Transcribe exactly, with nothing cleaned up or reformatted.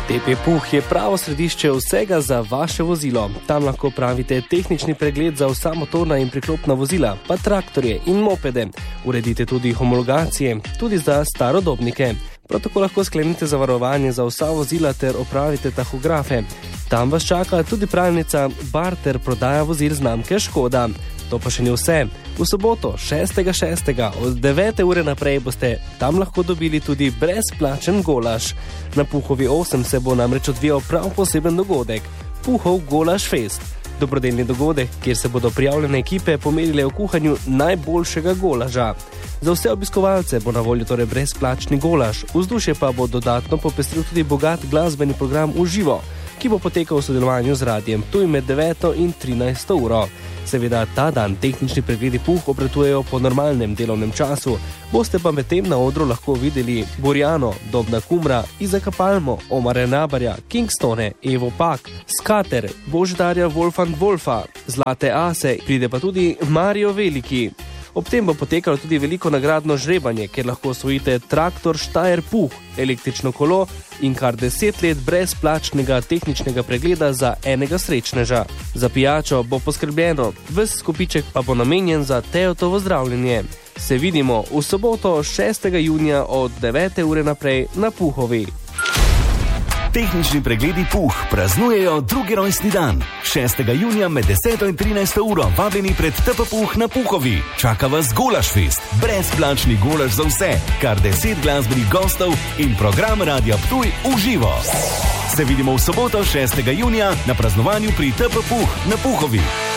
T P Puh je pravo središče vsega za vaše vozilo. Tam lahko pravite tehnični pregled za vsa motorna in priklopna vozila, pa traktorje in mopede. Uredite tudi homologacije, tudi za starodobnike. Prav tako lahko sklenite zavarovanje za vsa vozila ter opravite tahografe. Tam vas čaka tudi pralnica Bar ter prodaja vozil znamke Škoda. To pa še ni vse. V soboto, šestega šestega od devete ure naprej boste tam lahko dobili tudi brezplačen golaž. Na Puhovi osem se bo namreč odvijal prav poseben dogodek, Puhov Golaž Fest. Dobrodelni dogodek, kjer se bodo prijavljene ekipe pomerile v kuhanju najboljšega golaža. Za vse obiskovalce bo na voljo torej brezplačni golaž, vzdušje pa bo dodatno popestril tudi bogat glasbeni program v živo, ki bo potekal v sodelovanju z Radiem Ptuj med deveto in trinajsto uro. Seveda ta dan tehnični pregledi Puh obratujejo po normalnem delovnem času, boste pa medtem na odru lahko videli Borjano, Dobna Kumra, Izaka Palmo, Omare Nabarja, Kingstone, Evo Pak, Skater, Boždarja Wolfand Wolfa, Zlate Ase, pride pa tudi Mario Veliki. Ob tem bo potekalo tudi veliko nagradno žrebanje, kjer lahko osvojite traktor Steyr Puh, električno kolo in kar deset let brezplačnega tehničnega pregleda za enega srečneža. Za pijačo bo poskrbljeno, ves skupiček pa bo namenjen za Teotovo zdravljenje. Se vidimo v soboto šestega junija od devete ure naprej na Puhovi. Tehnični pregledi Puh praznujejo drugi rojstni dan. šestega junija med deseto in trinajsto uro vabljeni pred T P Puh na Puhovi. Čaka vas Golaž Fest, brezplačni golaž za vse, kar deset glasbenih gostov in program Radia Ptuj v živo. Se vidimo v soboto šestega junija na praznovanju pri T P Puh na Puhovi.